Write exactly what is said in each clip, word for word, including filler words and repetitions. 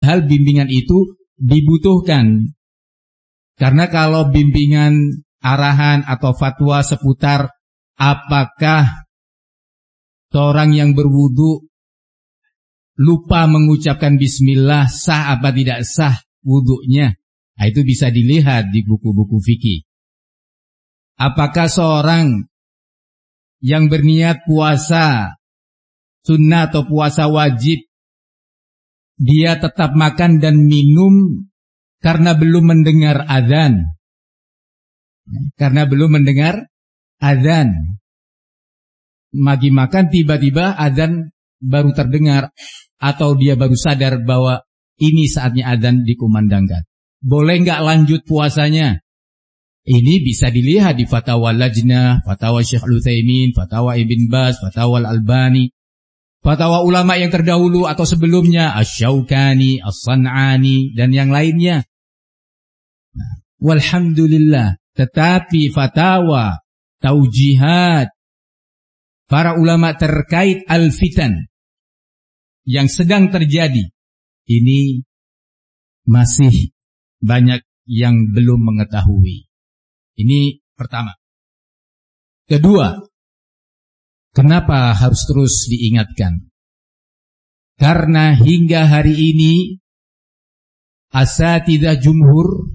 Padahal bimbingan itu dibutuhkan. Karena kalau bimbingan, arahan atau fatwa seputar apakah seorang yang berwudu lupa mengucapkan bismillah sah apa tidak sah wudunya, nah, itu bisa dilihat di buku-buku fikih. Apakah seorang yang berniat puasa sunnah atau puasa wajib, dia tetap makan dan minum karena belum mendengar azan. Karena belum mendengar azan. Lagi makan tiba-tiba azan baru terdengar, atau dia baru sadar bahwa ini saatnya azan dikumandangkan. Boleh nggak lanjut puasanya? Ini bisa dilihat di Fatwa Lajnah, Fatwa Syekh Al-Utsaimin, Fatwa Ibn Baz, Fatwa Al-Albani. Fatwa ulama yang terdahulu atau sebelumnya, Asy-Syaukani, As-San'ani, dan yang lainnya. Nah, walhamdulillah, tetapi fatwa, taujihat para ulama terkait al-fitan yang sedang terjadi, ini masih banyak yang belum mengetahui. Ini pertama. Kedua, kenapa harus terus diingatkan? Karena hingga hari ini asatidzah jumhur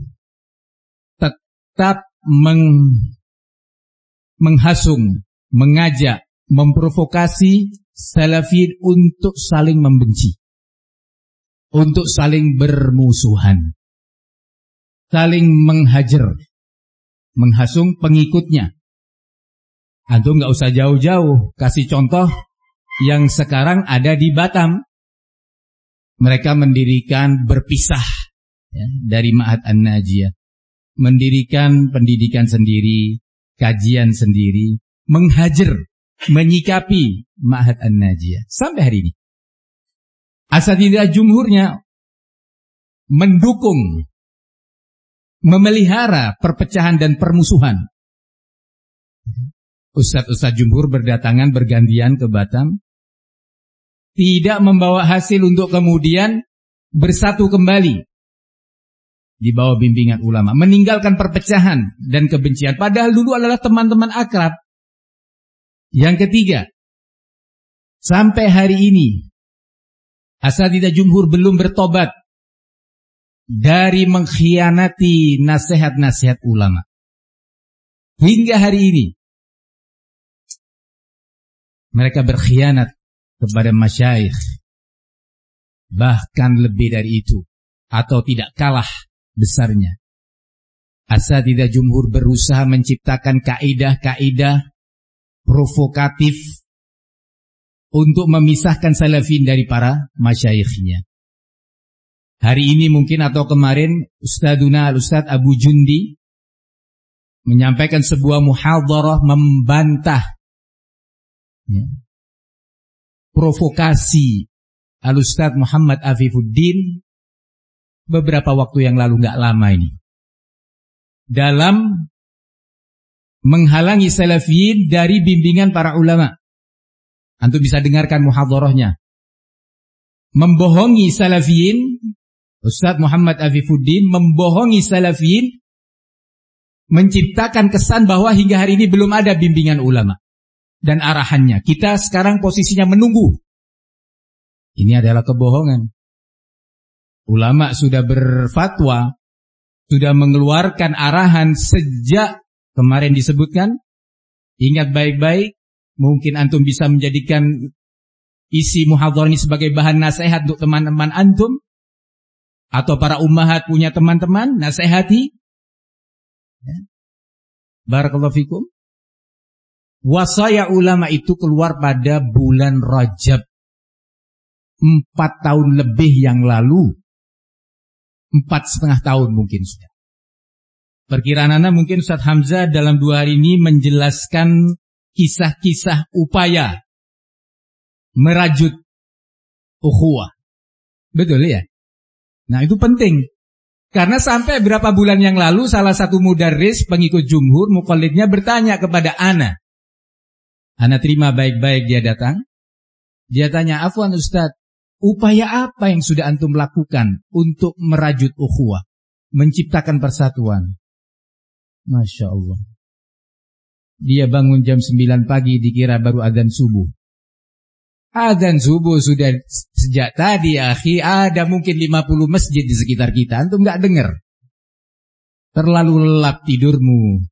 tetap meng, menghasung, mengajak, memprovokasi salafin untuk saling membenci, untuk saling bermusuhan, saling menghajar, menghasung pengikutnya. Antum nggak usah jauh-jauh, kasih contoh yang sekarang ada di Batam. Mereka mendirikan berpisah ya, dari Ma'had An-Najiyah, mendirikan pendidikan sendiri, kajian sendiri, menghajar, menyikapi Ma'had An-Najiyah sampai hari ini. Asatidzah jumhurnya mendukung, memelihara perpecahan dan permusuhan. Ustadz-ustadz jumhur berdatangan bergantian ke Batam, tidak membawa hasil untuk kemudian bersatu kembali di bawah bimbingan ulama, meninggalkan perpecahan dan kebencian, padahal dulu adalah teman-teman akrab. Yang ketiga, sampai hari ini asatidzah jumhur belum bertobat dari mengkhianati nasihat-nasihat ulama. Hingga hari ini mereka berkhianat kepada masyayikh, bahkan lebih dari itu, atau tidak kalah besarnya. Asatidzah jumhur berusaha menciptakan kaidah-kaidah provokatif untuk memisahkan salafin dari para masyayikhnya. Hari ini mungkin atau kemarin Ustaduna Al-Ustadz Abu Jundi menyampaikan sebuah muhadharah membantah ya, provokasi Al-Ustadz Muhammad Afifuddin beberapa waktu yang lalu, nggak lama ini, dalam menghalangi salafiyin dari bimbingan para ulama. Antum bisa dengarkan muhadharahnya. Membohongi salafiyin, Ustadz Muhammad Afifuddin membohongi salafiyin, menciptakan kesan bahwa hingga hari ini belum ada bimbingan ulama dan arahannya. Kita sekarang posisinya menunggu. Ini adalah kebohongan. Ulama sudah berfatwa, sudah mengeluarkan arahan sejak kemarin disebutkan. Ingat baik-baik, mungkin antum bisa menjadikan isi muhadharah ini sebagai bahan nasihat untuk teman-teman antum, atau para ummahat punya teman-teman, nasihati. Ya. Barakallahu fikum. Wasaya ulama itu keluar pada bulan Rajab, empat tahun lebih yang lalu. Empat setengah tahun mungkin sudah. Perkiraan anda mungkin Ustadz Hamzah dalam dua hari ini menjelaskan kisah-kisah upaya merajut ukhuwah. Betul ya? Nah itu penting. Karena sampai berapa bulan yang lalu salah satu mudarris pengikut jumhur, muqallidnya bertanya kepada ana. Ana terima baik-baik dia datang. Dia tanya, afwan Ustadz, upaya apa yang sudah antum lakukan untuk merajut ukhuwah, menciptakan persatuan? Masya Allah. Dia bangun jam sembilan pagi dikira baru adzan subuh. Adzan subuh sudah sejak tadi, akhi. Ada mungkin lima puluh masjid di sekitar kita, antum gak dengar. Terlalu lelap tidurmu.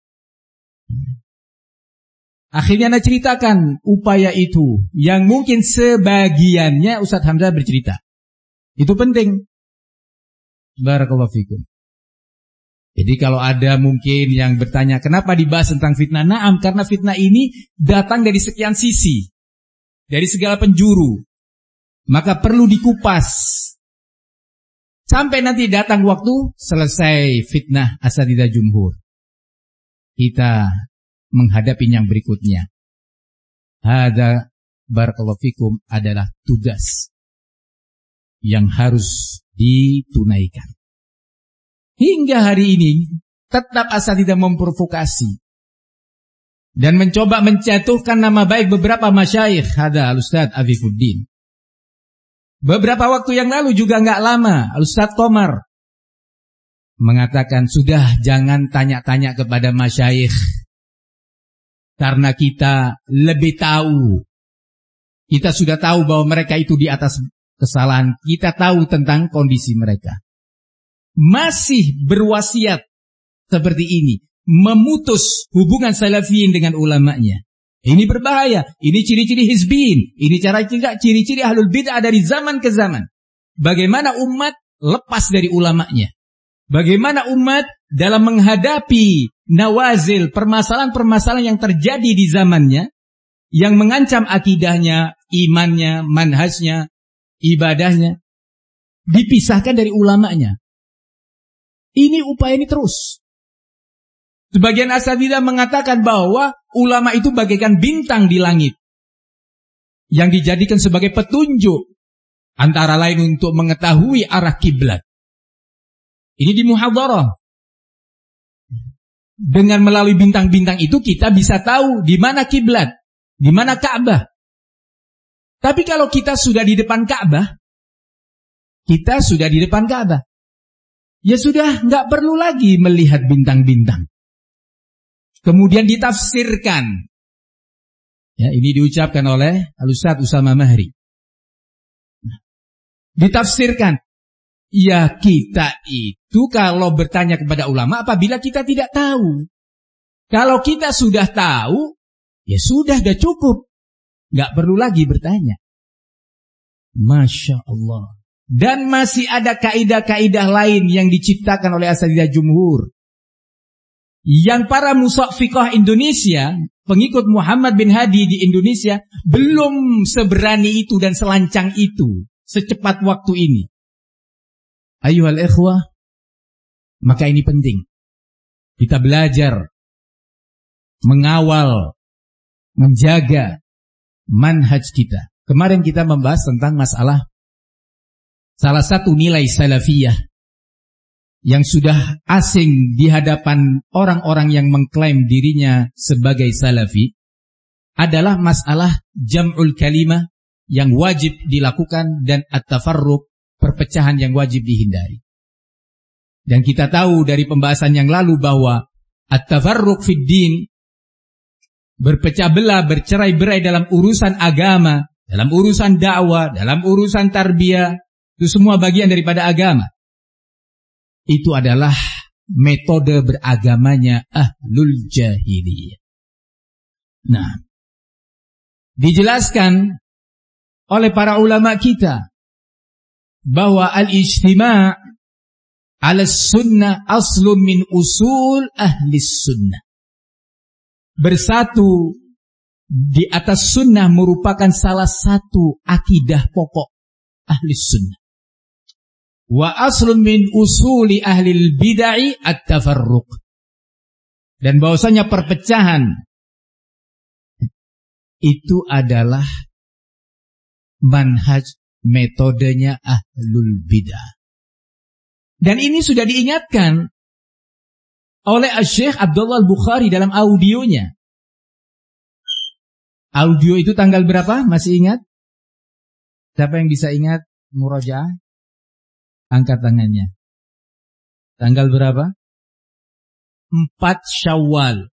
Akhirnya Anda ceritakan upaya itu, yang mungkin sebagiannya Ustadz Hamzah bercerita. Itu penting. Barakallahu fikum. Jadi kalau ada mungkin yang bertanya, kenapa dibahas tentang fitnah? Naam, karena fitnah ini datang dari sekian sisi, dari segala penjuru. Maka perlu dikupas. Sampai nanti datang waktu, selesai fitnah asatidzah jumhur. Kita menghadapi yang berikutnya. Hada barakallahu fikum adalah tugas yang harus ditunaikan. Hingga hari ini tetap asatidzah memprovokasi dan mencoba menjatuhkan nama baik beberapa masyayikh. Hada Al-Ustadz Afifuddin. Beberapa waktu yang lalu juga nggak lama Al-Ustadz Komar mengatakan, sudah jangan tanya-tanya kepada masyayikh, karena kita lebih tahu. Kita sudah tahu bahwa mereka itu di atas kesalahan. Kita tahu tentang kondisi mereka. Masih berwasiat seperti ini, memutus hubungan salafiyin dengan ulamanya. Ini berbahaya. Ini ciri-ciri hizbiyin. Ini cara ciri-ciri ahlul bid'ah dari zaman ke zaman. Bagaimana umat lepas dari ulamanya. Bagaimana umat dalam menghadapi nawazil, permasalahan-permasalahan yang terjadi di zamannya, yang mengancam akidahnya, imannya, manhajnya, ibadahnya, dipisahkan dari ulamanya. Ini upaya ini terus. Sebagian asatidzah mengatakan bahwa ulama itu bagaikan bintang di langit, yang dijadikan sebagai petunjuk, antara lain untuk mengetahui arah kiblat. Ini di muhadharah. Dengan melalui bintang-bintang itu kita bisa tahu di mana kiblat, di mana Ka'bah. Tapi kalau kita sudah di depan Ka'bah, kita sudah di depan Ka'bah, ya sudah nggak perlu lagi melihat bintang-bintang. Kemudian ditafsirkan. Ya, ini diucapkan oleh Al-Ustadz Usama Mahri. Ditafsirkan. Ya, kita itu kalau bertanya kepada ulama apabila kita tidak tahu. Kalau kita sudah tahu, ya sudah, sudah cukup. Nggak perlu lagi bertanya. Masya Allah. Dan masih ada kaidah-kaidah lain yang diciptakan oleh asatidzah jumhur, yang para musafiqah Indonesia, pengikut Muhammad bin Hadi di Indonesia, belum seberani itu dan selancang itu secepat waktu ini. Ayuhal ikhwah, maka ini penting. Kita belajar, mengawal, menjaga manhaj kita. Kemarin kita membahas tentang masalah salah satu nilai salafiyah yang sudah asing di hadapan orang-orang yang mengklaim dirinya sebagai salafi adalah masalah jam'ul kalimah yang wajib dilakukan dan at-tafarruq, perpecahan yang wajib dihindari. Dan kita tahu dari pembahasan yang lalu bahwa at-tafarruq fid din, berpecah belah, bercerai-berai dalam urusan agama, dalam urusan dakwah, dalam urusan tarbiyah, itu semua bagian daripada agama. Itu adalah metode beragamanya ahlul jahiliyah. Nah, dijelaskan oleh para ulama kita bahwa al-ijtima' ala sunnah aslun min usul ahli sunnah. Bersatu di atas sunnah merupakan salah satu akidah pokok ahli sunnah. Wa aslun min usuli ahli bid'ah at-tafarruq. Dan bahwasanya perpecahan itu adalah manhaj, metodenya ahlul bid'ah. Dan ini sudah diingatkan oleh Syekh Abdullah Al-Bukhari dalam audionya. Audio itu tanggal berapa? Masih ingat? Siapa yang bisa ingat murajaah? Angkat tangannya. Tanggal berapa? empat Syawal.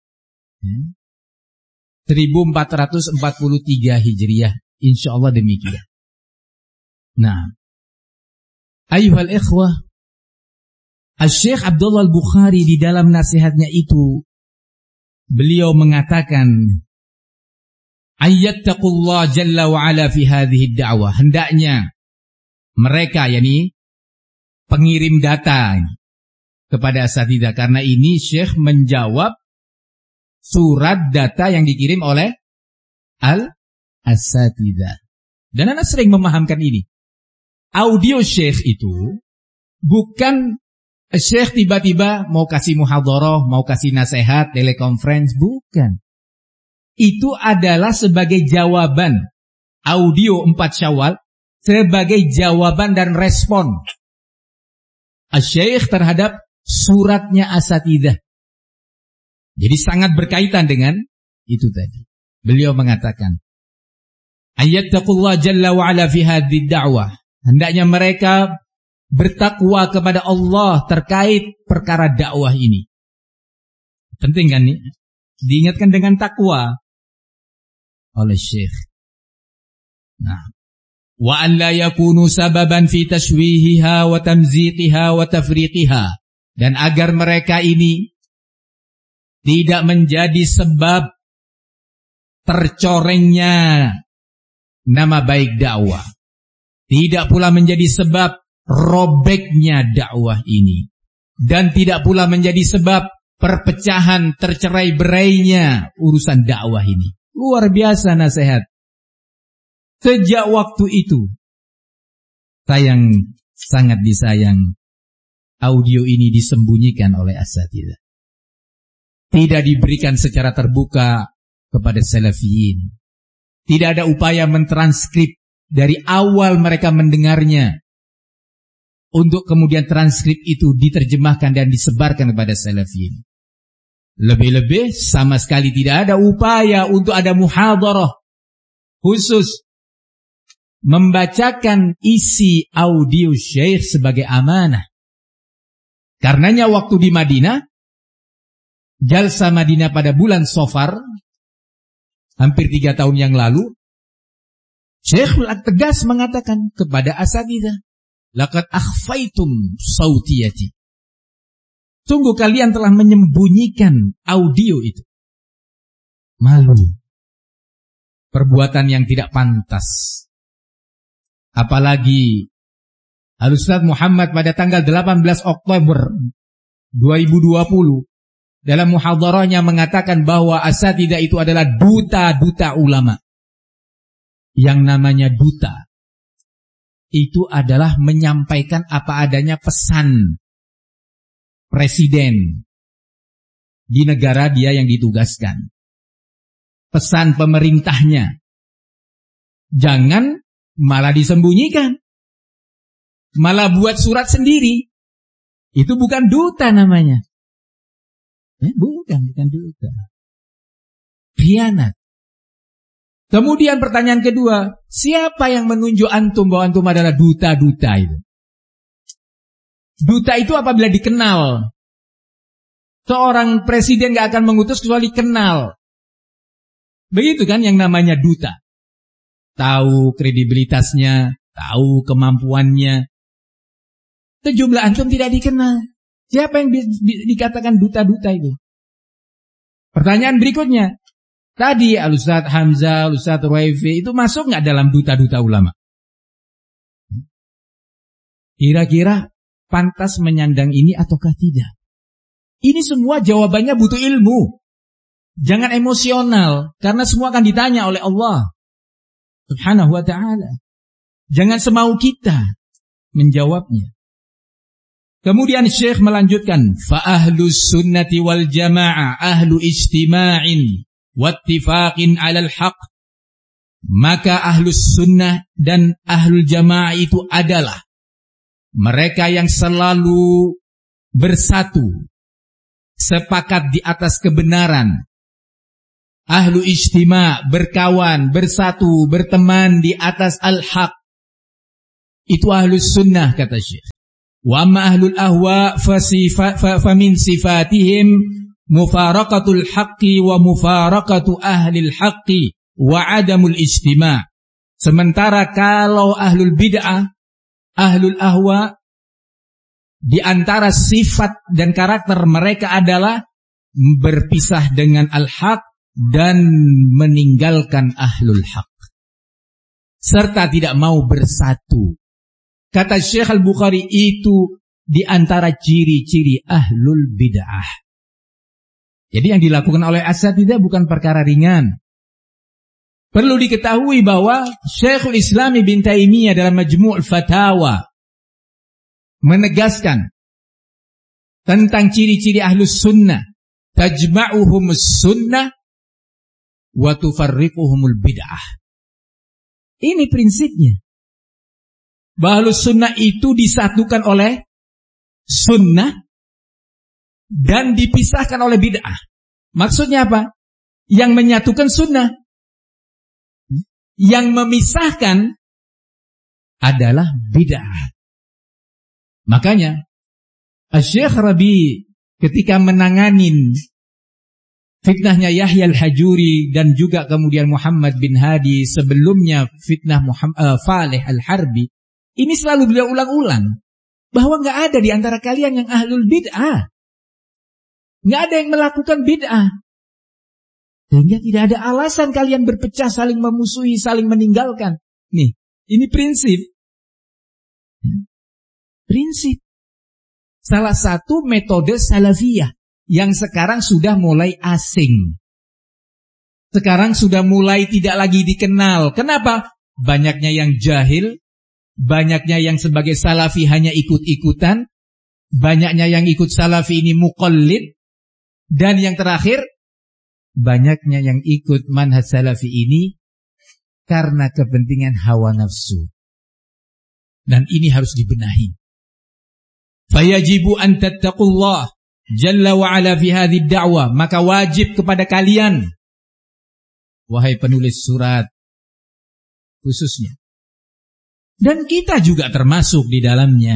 seribu empat ratus empat puluh tiga Hijriah. Insyaallah demikian. Nah, ayyuhal ikhwah, Asy-Syaikh Abdullah Al-Bukhari di dalam nasihatnya itu beliau mengatakan ayyattaqullah jalla wa ala fi hadhihi ad-da'wah. Hendaknya mereka, yakni pengirim data kepada asatidzah, karena ini Syekh menjawab surat data yang dikirim oleh al-asatidzah. Dan Anda sering memahamkan ini. Audio Syekh itu bukan Syekh tiba-tiba mau kasih muhadharah, mau kasih nasihat, telekonferensi, bukan. Itu adalah sebagai jawaban. Audio empat Syawal sebagai jawaban dan respon Asy-Syaikh terhadap suratnya asatidzah. Jadi sangat berkaitan dengan itu tadi. Beliau mengatakan, ayyattaqullah jalla wa ala fi hadhihi da'wah. Hendaknya mereka bertakwa kepada Allah terkait perkara dakwah ini. Penting kan nih? Diingatkan dengan takwa oleh Syekh. Nah, wa an la yakunu sababan fi tashwihiha wa tamziqiha wa tafriqiha, dan agar mereka ini tidak menjadi sebab tercorengnya nama baik dakwah, tidak pula menjadi sebab robeknya dakwah ini, dan tidak pula menjadi sebab perpecahan tercerai-berainya urusan dakwah ini. Luar biasa nasihat. Sejak waktu itu, sayang, sangat disayang, audio ini disembunyikan oleh asatidzah. Tidak diberikan secara terbuka kepada salafiyin. Tidak ada upaya mentranskrip dari awal mereka mendengarnya, untuk kemudian transkrip itu diterjemahkan dan disebarkan kepada salafiyin. Lebih-lebih sama sekali tidak ada upaya untuk ada muhadharah khusus membacakan isi audio Syekh sebagai amanah. Karenanya waktu di Madinah, Jalsa Madinah pada bulan Safar, hampir tiga tahun yang lalu, Syekh tegas mengatakan kepada asatidzah, laqad akhfaitum sautiyati. Sungguh kalian telah menyembunyikan audio itu. Malu. Perbuatan yang tidak pantas. Apalagi Al-Ustaz Muhammad pada tanggal delapan belas Oktober dua ribu dua puluh dalam muhadharahnya mengatakan bahwa asatidzah itu adalah duta-duta ulama. Yang namanya duta itu adalah menyampaikan apa adanya pesan presiden di negara dia yang ditugaskan. Pesan pemerintahnya. Jangan malah disembunyikan. Malah buat surat sendiri. Itu bukan duta namanya. Eh, bukan, bukan duta. Khianat. Kemudian pertanyaan kedua, siapa yang menunjuk antum bahwa antum adalah duta-duta itu? Duta itu apabila dikenal. Seorang presiden gak akan mengutus kecuali kenal. Begitu kan yang namanya duta. Tahu kredibilitasnya, tahu kemampuannya. Sejumlah antum tidak dikenal. Siapa yang di, di, dikatakan duta-duta itu? Pertanyaan berikutnya. Tadi Al-Ustaz Hamzah, Al-Ustaz Ruwaifi itu masuk gak dalam duta-duta ulama? Kira-kira pantas menyandang ini ataukah tidak? Ini semua jawabannya butuh ilmu. Jangan emosional, karena semua akan ditanya oleh Allah Subhanahu wa ta'ala. Jangan semau kita menjawabnya. Kemudian Syekh melanjutkan, fa ahlus sunnati wal jamaah ahlu ijtima'in wattifaqin 'alal haq. Maka ahlus sunnah dan ahlul jamaah itu adalah mereka yang selalu bersatu, sepakat di atas kebenaran. ahlu ijtima', berkawan, bersatu, berteman di atas al-haq. Itu ahlus sunnah, kata Syekh. Wa amma ahlul ahwa famin sifatihim mufaraqatul haqqi wa mufaraqatu ahlil haqqi wa adamul ijtima'. Sementara kalau ahlul bid'ah, ahlul ahwa, di antara sifat dan karakter mereka adalah berpisah dengan al-haq dan meninggalkan ahlul haq, serta tidak mau bersatu. Kata Syekh Al-Bukhari, itu di antara ciri-ciri ahlul bid'ah. Jadi yang dilakukan oleh asatidzah bukan perkara ringan. Perlu diketahui bahwa Syekhul Islam Ibn Taimiyah dalam Majmu' Fatawa menegaskan tentang ciri-ciri ahlus sunnah. Tajma'uhumus sunnah wa tufarriquhumul bid'ah. Ini prinsipnya. Bahwa ahlus sunnah itu disatukan oleh sunnah dan dipisahkan oleh bid'ah. Maksudnya apa? Yang menyatukan sunnah. Yang memisahkan adalah bid'ah. Makanya Asy-Syaikh Rabi ketika menanganin fitnahnya Yahya Al-Hajuri dan juga kemudian Muhammad bin Hadi, sebelumnya fitnah Muhammad, uh, Falih Al-Harbi, ini selalu beliau ulang-ulang bahwa nggak ada di antara kalian yang ahlul bid'ah, nggak ada yang melakukan bid'ah, sehingga tidak ada alasan kalian berpecah, saling memusuhi, saling meninggalkan. Nih, ini prinsip. Prinsip. Salah satu metode salafiyah yang sekarang sudah mulai asing. Sekarang sudah mulai tidak lagi dikenal. Kenapa? Banyaknya yang jahil, banyaknya yang sebagai salafi hanya ikut-ikutan, banyaknya yang ikut salafi ini muqallid, dan yang terakhir, banyaknya yang ikut manhaj salafi ini karena kepentingan hawa nafsu. Dan ini harus dibenahi. Fayajibu an tattaqullah jalla wa ala fi hadhihi da'wah. Maka wajib kepada kalian, wahai penulis surat khususnya, dan kita juga termasuk di dalamnya,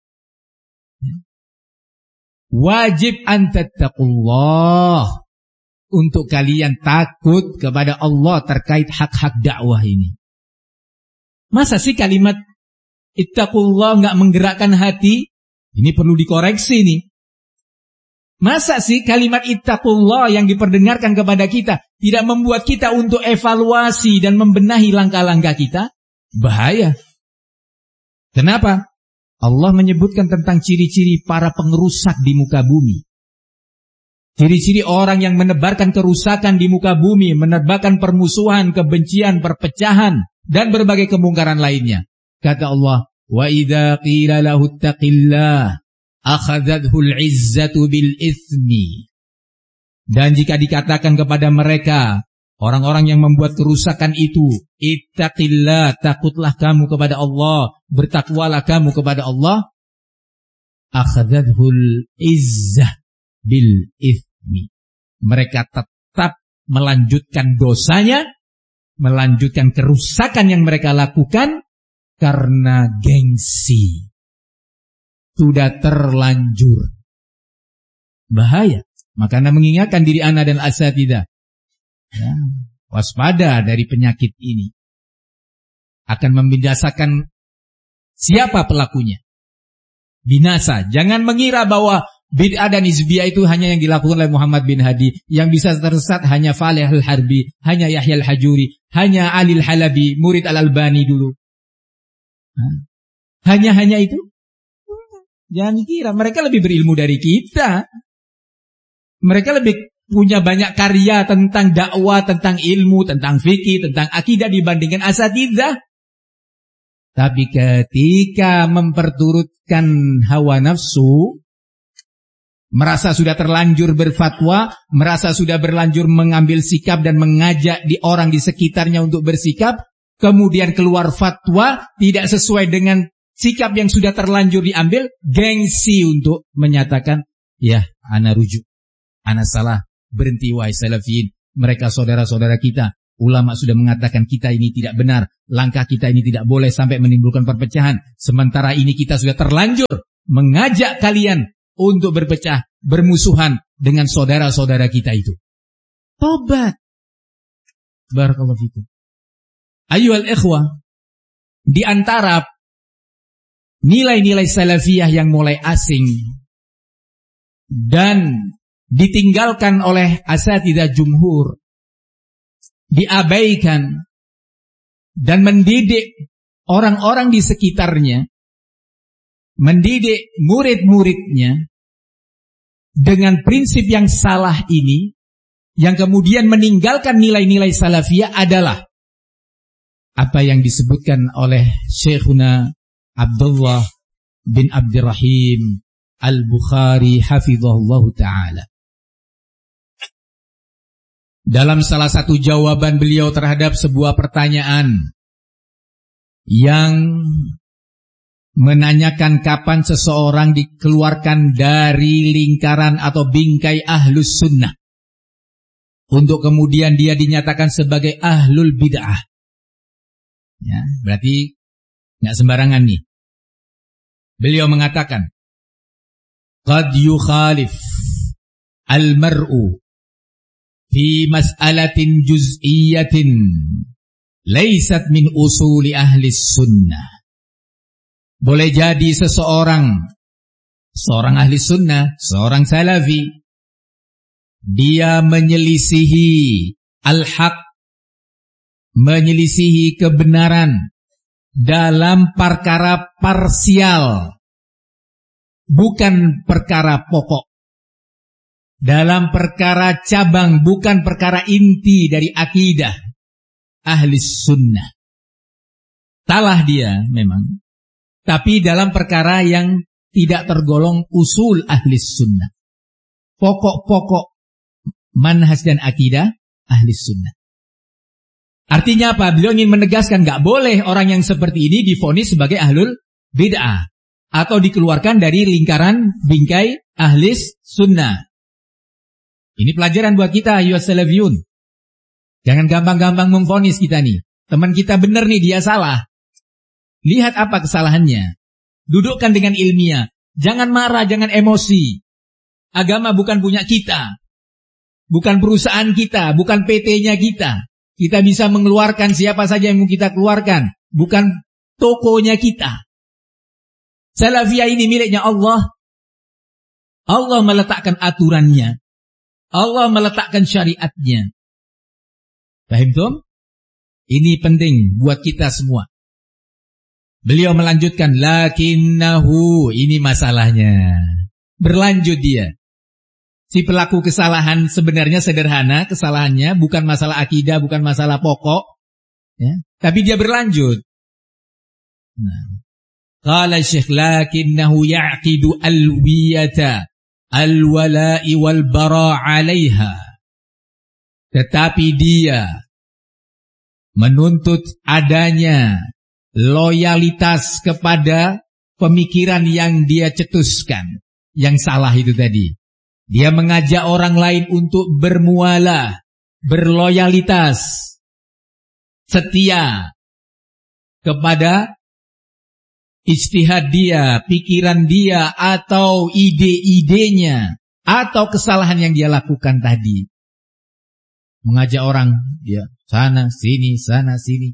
wajib an tattaqullah, untuk kalian takut kepada Allah terkait hak-hak dakwah ini. Masa sih kalimat ittaqullah enggak menggerakkan hati? Ini perlu dikoreksi nih. Masa sih kalimat ittaqullah yang diperdengarkan kepada kita tidak membuat kita untuk evaluasi dan membenahi langkah-langkah kita? Bahaya. Kenapa? Allah menyebutkan tentang ciri-ciri para pengerusak di muka bumi. Ciri-ciri orang yang menebarkan kerusakan di muka bumi, menebarkan permusuhan, kebencian, perpecahan, dan berbagai kemungkaran lainnya. Kata Allah, wa idza qila lahu ittaqillah akhadhathu al-izzatu bil itsmi. Dan jika dikatakan kepada mereka, orang-orang yang membuat kerusakan itu, ittaqillah, takutlah kamu kepada Allah, bertakwalah kamu kepada Allah, akhadhathu al-izzah bil itsmi. Mereka tetap melanjutkan dosanya, melanjutkan kerusakan yang mereka lakukan karena gengsi. Sudah terlanjur. Bahaya. Maka Anda mengingatkan diri Anda dan asatidzah, ya, waspada dari penyakit ini. Akan membinasakan siapa pelakunya. Binasa. Jangan mengira bahwa bid'ah dan hizbiyah itu hanya yang dilakukan oleh Muhammad bin Hadi. Yang bisa tersesat hanya Falih Al-Harbi, hanya Yahya Al-Hajuri, hanya Ali Al-Halabi, murid Al-Albani dulu. Hanya-hanya itu? Jangan kira mereka lebih berilmu dari kita. Mereka lebih punya banyak karya tentang dakwah, tentang ilmu, tentang fikih, tentang akidah dibandingkan asatidzah. Tapi ketika memperturutkan hawa nafsu, merasa sudah terlanjur berfatwa, merasa sudah berlanjur mengambil sikap dan mengajak di orang di sekitarnya untuk bersikap, kemudian keluar fatwa tidak sesuai dengan sikap yang sudah terlanjur diambil, gengsi untuk menyatakan, ya, ana rujuk, ana salah, berhenti wahai salafiyin, Mereka saudara-saudara kita. Ulama sudah mengatakan kita ini tidak benar. Langkah kita ini tidak boleh sampai menimbulkan perpecahan. Sementara ini kita sudah terlanjur mengajak kalian untuk berpecah, bermusuhan dengan saudara-saudara kita itu. Tobat. Barakallahu fikum. Ayyuhal ikhwah, di antara nilai-nilai salafiyah yang mulai asing dan ditinggalkan oleh asatidzah jumhur, diabaikan dan mendidik orang-orang di sekitarnya, mendidik murid-muridnya dengan prinsip yang salah ini, yang kemudian meninggalkan nilai-nilai salafiyah adalah apa yang disebutkan oleh Syekhuna Abdullah bin Abdurrahim Al-Bukhari hafizahullah ta'ala. Dalam salah satu jawaban beliau terhadap sebuah pertanyaan yang menanyakan kapan seseorang dikeluarkan dari lingkaran atau bingkai ahlus sunnah untuk kemudian dia dinyatakan sebagai ahlul bid'ah. Ya, berarti nggak sembarangan nih. Beliau mengatakan, qad yukhalif al-mar'u fi mas'alatin juz'iyyatin laysat min usuli ahli sunnah. Boleh jadi seseorang, seorang ahli sunnah, seorang salafi, dia menyelisihi al-haq, menyelisihi kebenaran dalam perkara parsial, bukan perkara pokok. Dalam perkara cabang, bukan perkara inti dari akidah ahli sunnah. Salah dia memang, tapi dalam perkara yang tidak tergolong usul ahli sunnah, pokok-pokok manhaj dan akidah ahli sunnah. Artinya apa? Beliau ingin menegaskan gak boleh orang yang seperti ini divonis sebagai ahlul bid'ah atau dikeluarkan dari lingkaran bingkai ahli sunnah. Ini pelajaran buat kita, ayyuhas salafiyun. Jangan gampang-gampang memvonis kita nih. Teman kita benar nih, dia salah. Lihat apa kesalahannya. Dudukkan dengan ilmiah. Jangan marah, jangan emosi. Agama bukan punya kita. Bukan perusahaan kita, bukan P T-nya kita. Kita bisa mengeluarkan siapa saja yang mau kita keluarkan. Bukan tokonya kita. Salafiyah ini miliknya Allah. Allah meletakkan aturannya. Allah meletakkan syariatnya. Paham tuh? Ini penting buat kita semua. Beliau melanjutkan, lakinnahu, ini masalahnya. Berlanjut dia. Si pelaku kesalahan sebenarnya sederhana, kesalahannya bukan masalah akidah, bukan masalah pokok, ya, tapi dia berlanjut. Nah, qala Syekh, lakinnahu ya'qidu alwiyata al-wala'i wal-bara' 'alaiha. Tetapi dia menuntut adanya loyalitas kepada pemikiran yang dia cetuskan, yang salah itu tadi. Dia mengajak orang lain untuk bermualah, berloyalitas, setia kepada ijtihad dia, pikiran dia, atau ide-idenya, atau kesalahan yang dia lakukan tadi. Mengajak orang, ya, sana, sini, sana, sini.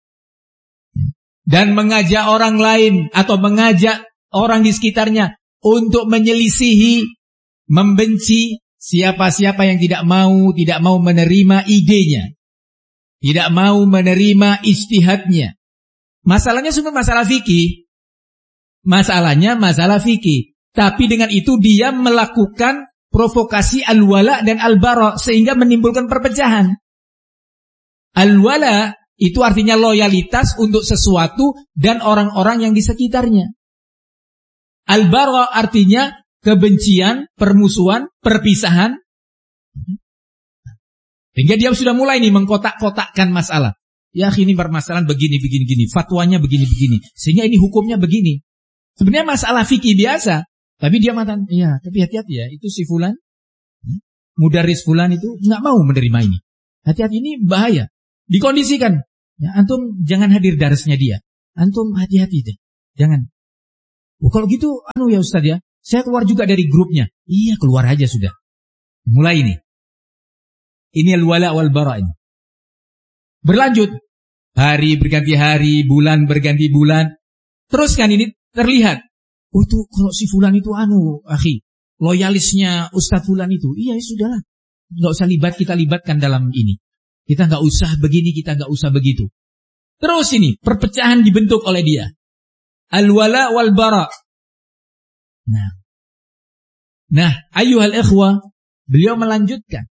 Dan mengajak orang lain, atau mengajak orang di sekitarnya, untuk menyelisihi, membenci siapa-siapa yang tidak mau, tidak mau menerima idenya. Tidak mau menerima ijtihadnya. Masalahnya sungguh masalah fikih. Masalahnya masalah fikih. Tapi dengan itu dia melakukan provokasi al-wala dan al-bara sehingga menimbulkan perpecahan. Al-wala itu artinya loyalitas untuk sesuatu dan orang-orang yang di sekitarnya. Al-bara artinya kebencian, permusuhan, perpisahan. Sehingga dia sudah mulai nih mengkotak-kotakkan masalah. Ya ini permasalahan begini, begini, begini. Fatwanya begini, begini. Sehingga ini hukumnya begini. Sebenarnya masalah fikih biasa. Tapi dia mengatakan, iya tapi hati-hati ya. Itu si fulan, mudaris fulan itu nggak mau menerima ini. Hati-hati, ini bahaya. Dikondisikan. Ya, antum jangan hadir darasnya dia. Antum hati-hati deh. Jangan. Oh, kalau gitu, anu ya Ustaz ya, saya keluar juga dari grupnya. Iya, keluar aja sudah. Mulai ini. Ini al-wala wal bara ini. Berlanjut. Hari berganti hari, bulan berganti bulan. Terus kan ini terlihat. Oh itu kalau si fulan itu anu, akhi, loyalisnya Ustaz fulan itu. Iya, ya sudahlah. Enggak usah libat, kita libatkan dalam ini. Kita enggak usah begini, kita enggak usah begitu. Terus ini, perpecahan dibentuk oleh dia. Al-wala wal bara. Nah. Nah, ayyuhal ikhwah, beliau melanjutkan.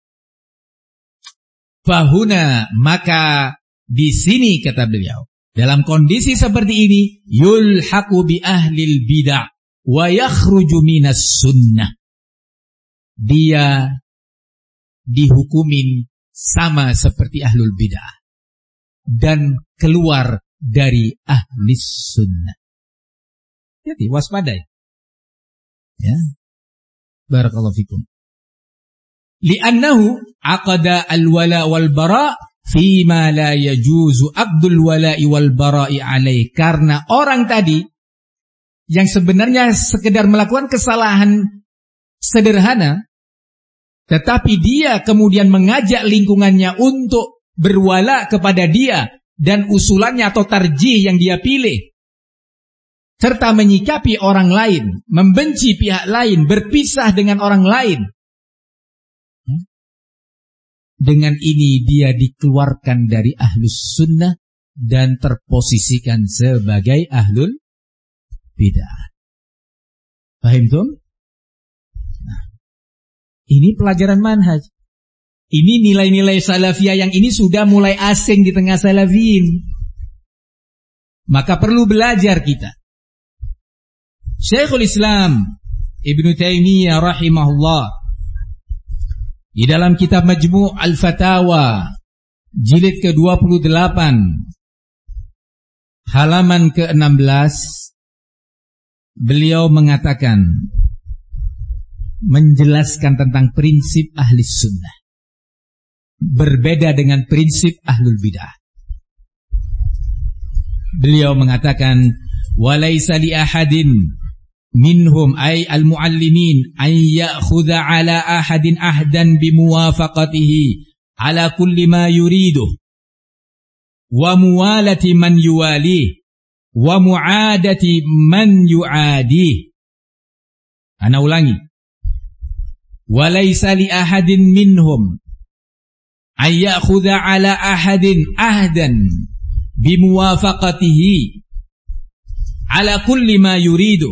Fahuna, maka di sini kata beliau, dalam kondisi seperti ini, yulhaqu bi ahlil bid'ah wa yakhruju minas sunnah. Dia dihukumin sama seperti ahlul bid'ah dan keluar dari ahli sunnah. Jadi waspadai. Ya. Barakallahu fikum. Li'annahu aqada al-wala wal bara' fima la yajuzu aqdul wala'i wal bara'i alaih. Karena orang tadi yang sebenarnya sekedar melakukan kesalahan sederhana, tetapi dia kemudian mengajak lingkungannya untuk berwala kepada dia dan usulannya atau tarjih yang dia pilih, serta menyikapi orang lain, membenci pihak lain, berpisah dengan orang lain. Dengan ini dia dikeluarkan dari ahlus sunnah dan terposisikan sebagai ahlul bid'ah. Paham tuh? Nah, ini pelajaran manhaj. Ini nilai-nilai salafiyah yang ini sudah mulai asing di tengah salafiyin. Maka perlu belajar kita. Syekhul Islam Ibnu Taimiyah rahimahullah di dalam kitab Majmu' Al-Fatawa jilid ke dua puluh delapan halaman ke enam belas, beliau mengatakan, menjelaskan tentang prinsip ahli sunnah berbeda dengan prinsip ahlul bidah. Beliau mengatakan, walaysa li ahadin minhum ay al-muallimin ay ya'khudha ala ahadin ahdan bimuwafaqatihi ala kulli ma yuridu wa muwalati man yuwali wa mu'adati man yu'adi. Ana ulangi. Walaysa li ahadin minhum ay ya'khudha ala ahadin ahdan bimuwafaqatihi ala kulli ma yuridu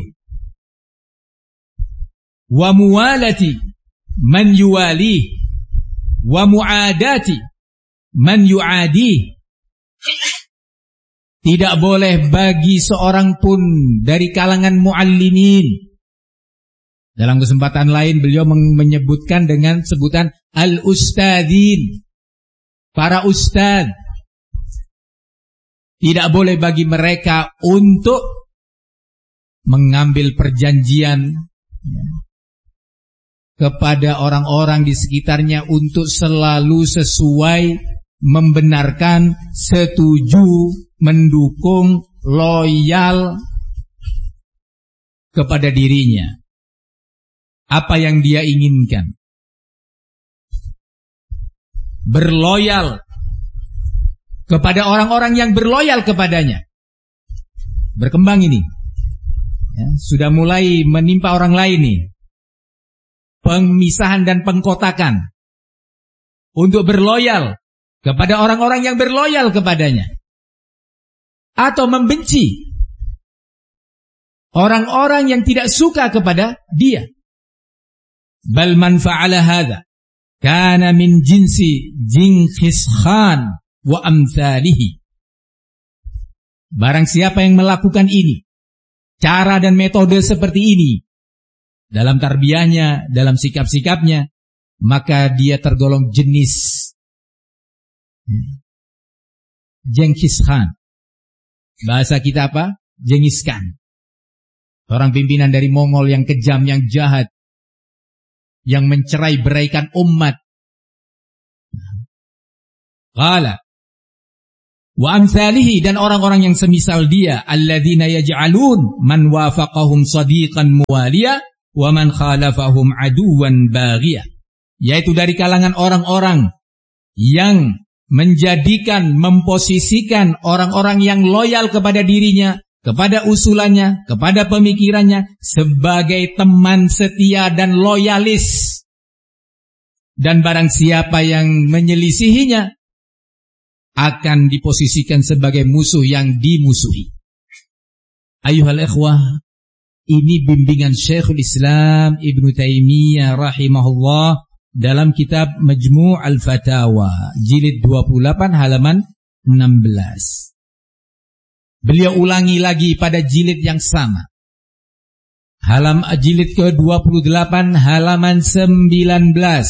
wa muwalati man yuwali wa muadati man yuadi. Tidak boleh bagi seorang pun dari kalangan muallimin. Dalam kesempatan lain beliau menyebutkan dengan sebutan al-ustadzin, para ustadz. Tidak boleh bagi mereka untuk mengambil perjanjian ya, kepada orang-orang di sekitarnya untuk selalu sesuai, membenarkan, setuju, mendukung, loyal kepada dirinya. Apa yang dia inginkan. Berloyal kepada orang-orang yang berloyal kepadanya. Berkembang ini. Ya, sudah mulai menimpa orang lain nih. Pemisahan dan pengkotakan untuk berloyal kepada orang-orang yang berloyal kepadanya, atau membenci orang-orang yang tidak suka kepada dia. Bal man fa'ala hadza kana min jinsi Jinghis Khan wa amthalihi. Barang siapa yang melakukan ini, cara dan metode seperti ini dalam tarbiyahnya, dalam sikap-sikapnya, maka dia tergolong jenis Jenghis Khan. Bahasa kita apa? Jenghis Khan. Orang pimpinan dari Mongol yang kejam, yang jahat, yang mencerai beraikan umat. Qala wa amsalihi, dan orang-orang yang semisal dia, alladzina yaj'alun man wafaqahum sadiqan muwaliya wa man khalafahum aduwan baghiya, yaitu dari kalangan orang-orang yang menjadikan, memposisikan orang-orang yang loyal kepada dirinya, kepada usulannya, kepada pemikirannya sebagai teman setia dan loyalis. Dan barang siapa yang menyelisihinya akan diposisikan sebagai musuh yang dimusuhi. Ayuhal ikhwah, ini bimbingan Syekhul Islam Ibnu Taimiyah rahimahullah dalam kitab Majmu' al-Fatawa jilid dua puluh delapan halaman enam belas. Beliau ulangi lagi pada jilid yang sama. Halam jilid ke dua puluh delapan halaman sembilan belas.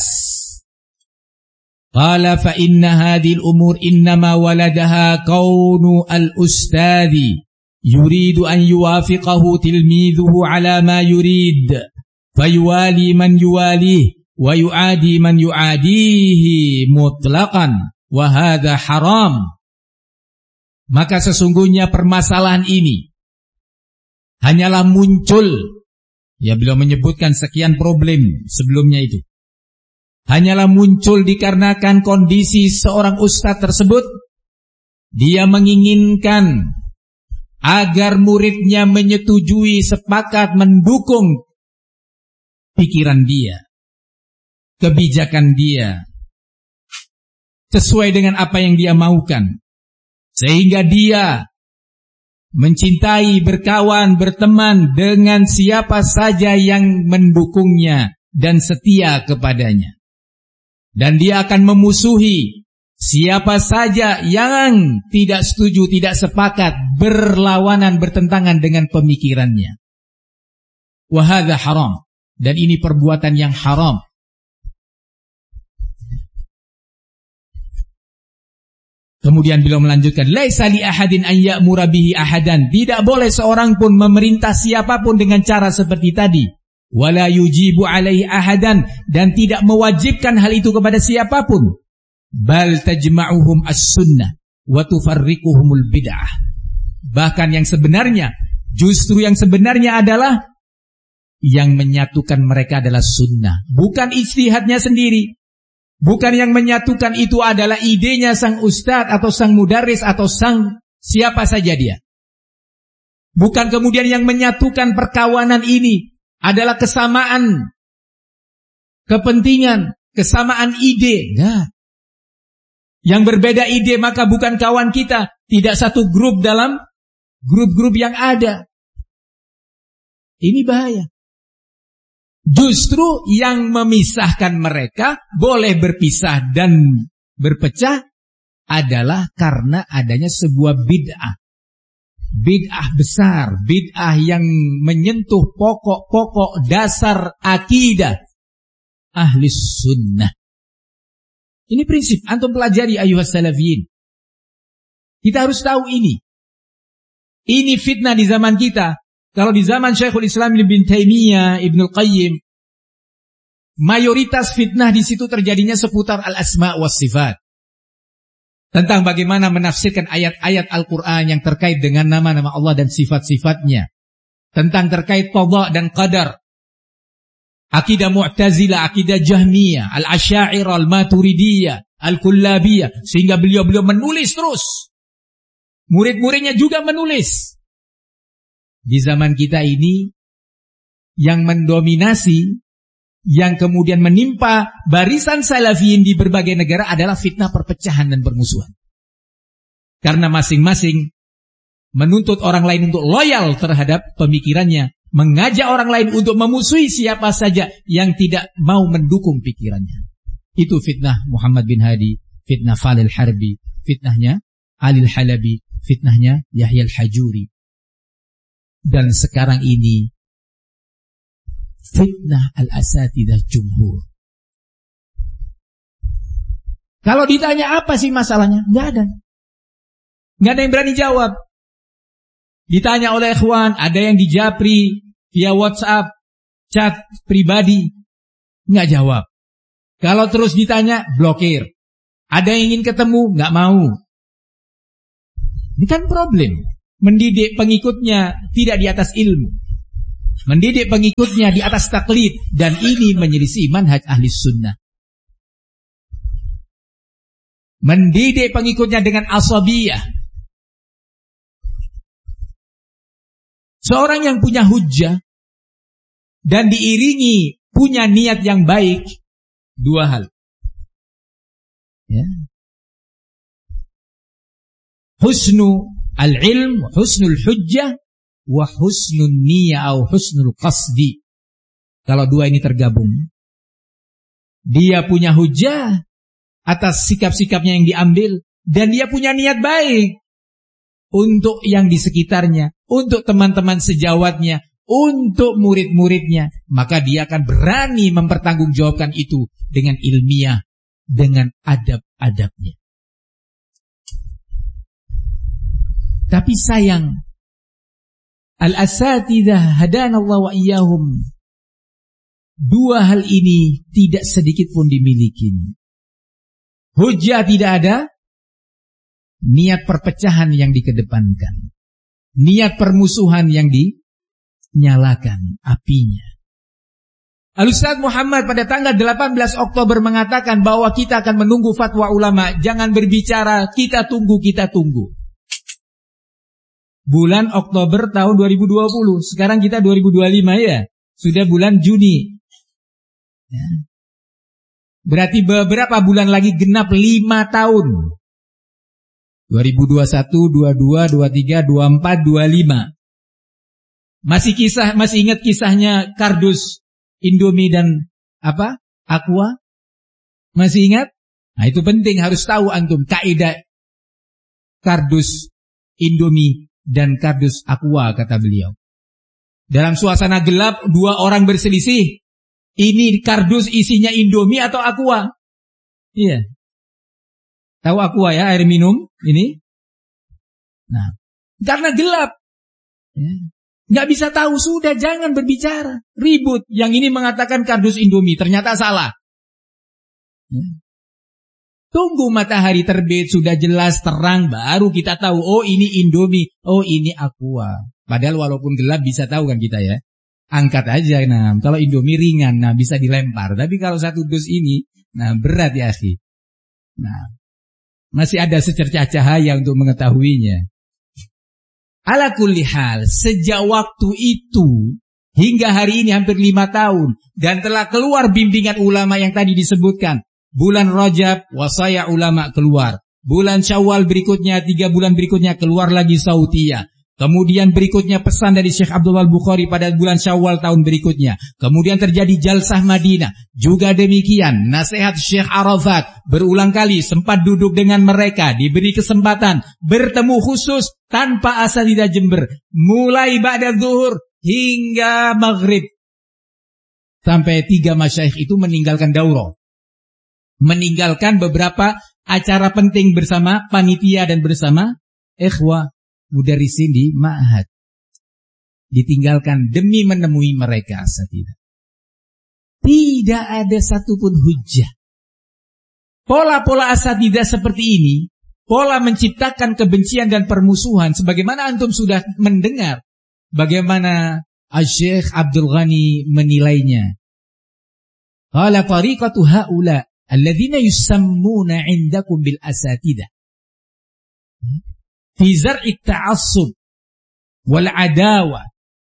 Qala fa inna hadhil umur innama waladaha kaunu al-ustadhi yuridu an yuwafiqahu tilmidhuhu ala ma yurid fayuwali man yuwalih wa yu'adi man yu'adihi mutlaqan wa hadha haram. Maka sesungguhnya permasalahan ini hanyalah muncul, ya beliau menyebutkan sekian problem sebelumnya itu, hanyalah muncul dikarenakan kondisi seorang ustadz tersebut, dia menginginkan agar muridnya menyetujui, sepakat, mendukung pikiran dia, kebijakan dia, sesuai dengan apa yang dia maukan. Sehingga dia mencintai, berkawan, berteman dengan siapa saja yang mendukungnya dan setia kepadanya. Dan dia akan memusuhi siapa saja yang tidak setuju, tidak sepakat, berlawanan, bertentangan dengan pemikirannya. Wa hadza haram, dan ini perbuatan yang haram. Kemudian beliau melanjutkan, laisa li ahadin an ya'mura bihi ahadan, tidak boleh seorang pun memerintah siapapun dengan cara seperti tadi. Wala yujibu alaihi ahadan, dan tidak mewajibkan hal itu kepada siapapun. Bal tajma'uhum as-sunnah wa tufarriquhumul bid'ah. Bahkan yang sebenarnya, justru yang sebenarnya adalah yang menyatukan mereka adalah sunnah, bukan ijtihadnya sendiri. Bukan yang menyatukan itu adalah idenya sang ustadz atau sang mudaris atau sang siapa saja dia. Bukan kemudian yang menyatukan perkawanan ini adalah kesamaan kepentingan, kesamaan ide. Nah, yang berbeda ide maka bukan kawan kita, tidak satu grup dalam grup-grup yang ada. Ini bahaya. Justru yang memisahkan mereka boleh berpisah dan berpecah adalah karena adanya sebuah bid'ah. Bid'ah besar, bid'ah yang menyentuh pokok-pokok dasar akidah ahli sunnah. Ini prinsip, antum pelajari ayuhas salafiyin. Kita harus tahu ini. Ini fitnah di zaman kita. Kalau di zaman Syekhul Islam Ibnu Taimiyah, Ibnu Qayyim, mayoritas fitnah di situ terjadinya seputar al-asma' was sifat. Tentang bagaimana menafsirkan ayat-ayat Al-Quran yang terkait dengan nama-nama Allah dan sifat-sifatnya. Tentang terkait qada dan qadar. Akidah Mu'tazilah, akidah Jahmiyah, Al-Asy'ariyah, Al-Maturidiyah, Al-Kullabiyah. Sehingga beliau-beliau menulis terus. Murid-muridnya juga menulis. Di zaman kita ini, yang mendominasi, yang kemudian menimpa barisan salafiyin di berbagai negara adalah fitnah perpecahan dan permusuhan. Karena masing-masing menuntut orang lain untuk loyal terhadap pemikirannya, mengajak orang lain untuk memusuhi siapa saja yang tidak mau mendukung pikirannya. Itu fitnah Muhammad bin Hadi, fitnah Falil Harbi, fitnahnya Alil Halabi, fitnahnya Yahya al-Hajuri. Dan sekarang ini fitnah al-asatidah jumhur. Kalau ditanya apa sih masalahnya? Nggak ada. Nggak ada yang berani jawab. Ditanya oleh ikhwan, ada yang di Japri via WhatsApp, chat pribadi, nggak jawab. Kalau terus ditanya, blokir. Ada yang ingin ketemu, nggak mau. Ini kan problem. Mendidik pengikutnya tidak di atas ilmu. Mendidik pengikutnya di atas taklid. Dan ini menyelisih manhaj ahli sunnah. Mendidik pengikutnya dengan asabiyah. Seorang yang punya hujjah dan diiringi punya niat yang baik, dua hal. Ya. Husnu al-ilm, husnul hujjah, wa husnul niyah atau husnul qasdi. Kalau dua ini tergabung, dia punya hujjah atas sikap-sikapnya yang diambil, dan dia punya niat baik untuk yang di sekitarnya, untuk teman-teman sejawatnya, untuk murid-muridnya, maka dia akan berani mempertanggungjawabkan itu dengan ilmiah, dengan adab-adabnya. Tapi sayang, al-asatidzah hadanallahu wa iyyahum, dua hal ini tidak sedikit pun dimiliki. Hujjah tidak ada, niat perpecahan yang dikedepankan, niat permusuhan yang dinyalakan apinya. Al-Ustaz Muhammad pada tanggal delapan belas Oktober mengatakan bahwa kita akan menunggu fatwa ulama. Jangan berbicara, kita tunggu, kita tunggu. Bulan Oktober tahun dua ribu dua puluh. Sekarang kita dua ribu dua puluh lima ya. Sudah bulan Juni. Ya. Berarti beberapa bulan lagi genap lima tahun. dua ribu dua puluh satu, dua puluh dua, dua puluh tiga, dua puluh empat, dua puluh lima. Masih kisah, masih ingat kisahnya kardus Indomie dan apa? Aqua? Masih ingat? Nah, itu penting, harus tahu antum kaidah kardus Indomie dan kardus Aqua, kata beliau. Dalam suasana gelap, dua orang berselisih. Ini kardus isinya Indomie atau Aqua? Iya. Tahu Aqua ya, air minum ini? Nah, karena gelap. Ya. Nggak bisa tahu, sudah jangan berbicara. Ribut. Yang ini mengatakan kardus Indomie, ternyata salah. Ya. Tunggu matahari terbit, sudah jelas terang, baru kita tahu, oh ini Indomie, oh ini Aqua. Padahal walaupun gelap bisa tahu kan kita ya. Angkat aja, nah kalau Indomie ringan, nah bisa dilempar. Tapi kalau satu dus ini, nah berat ya akhi. Nah, masih ada secercah cahaya untuk mengetahuinya. Ala kulli hal, sejak waktu itu hingga hari ini hampir lima tahun, dan telah keluar bimbingan ulama yang tadi disebutkan. Bulan Rajab, wasaya ulama keluar. Bulan Syawal berikutnya, tiga bulan berikutnya keluar lagi Sautiyah. Kemudian berikutnya pesan dari Syekh Abdullah Al-Bukhari pada bulan Syawal tahun berikutnya. Kemudian terjadi Jalsah Madinah. Juga demikian, nasihat Syekh Arafat berulang kali sempat duduk dengan mereka, diberi kesempatan bertemu khusus tanpa asatidzah Jember, mulai ba'da zuhur hingga maghrib. Sampai tiga masyayikh itu meninggalkan daurah, meninggalkan beberapa acara penting bersama panitia dan bersama ikhwah mudarrisin di ma'had. Ditinggalkan demi menemui mereka asatidzah. Tidak ada satupun hujjah. Pola-pola asatidzah seperti ini, pola menciptakan kebencian dan permusuhan, sebagaimana antum sudah mendengar bagaimana Syekh Abdul Ghani menilainya. Qala tariqatu haula alladzina yusammuna 'indakum bil asatidzah fi zar'i ta'assub wal adawa.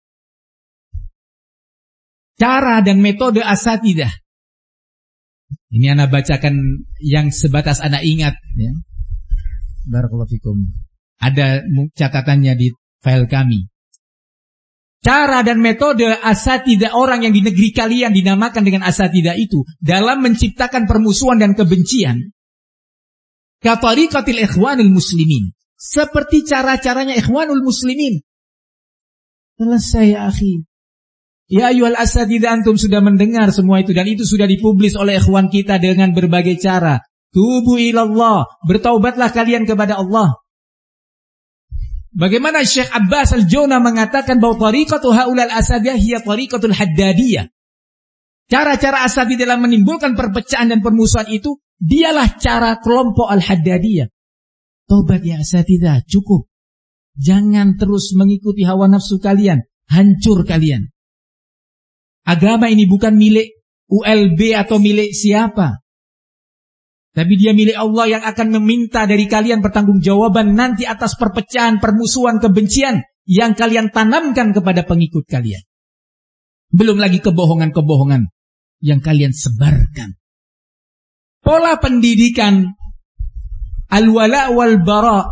Cara dan metode asatidzah. Ini anak bacakan yang sebatas anak ingat ya. Barakallahu fikum. Ada catatannya di file kami. Cara dan metode asatidzah orang yang di negeri kalian dinamakan dengan asatidzah itu dalam menciptakan permusuhan dan kebencian. Ka tariqatil ikhwanul muslimin. Seperti cara-caranya ikhwanul muslimin. Selesai ya akhi. Ya ayyuhal asatidzah, antum sudah mendengar semua itu, dan itu sudah dipublis oleh ikhwan kita dengan berbagai cara. Tubu ilallah, bertaubatlah kalian kepada Allah. Bagaimana Syekh Abbas Al-Jona mengatakan bahwa tariqatu haulal asatidzah hiya tariqatul haddadiyah. Cara-cara asatidzah dalam menimbulkan perpecahan dan permusuhan itu Dialah cara kelompok Al-Haddadiyah. Tobat ya asatidzah, cukup. Jangan terus mengikuti hawa nafsu kalian. Hancur kalian. Agama ini bukan milik U L B atau milik siapa. Tapi dia milik Allah yang akan meminta dari kalian pertanggungjawaban nanti atas perpecahan, permusuhan, kebencian yang kalian tanamkan kepada pengikut kalian. Belum lagi kebohongan-kebohongan yang kalian sebarkan. Pola pendidikan al-wala wal bara,